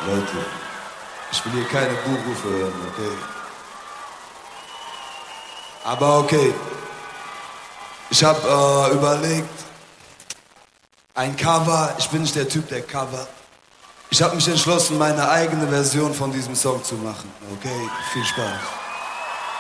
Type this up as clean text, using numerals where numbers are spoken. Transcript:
Leute, ich will hier keine Buhrufe hören, okay? Aber okay, ich hab überlegt, ein Cover, ich bin nicht der Typ, der Cover. Ich hab mich entschlossen, meine eigene Version von diesem Song zu machen, okay? Viel Spaß.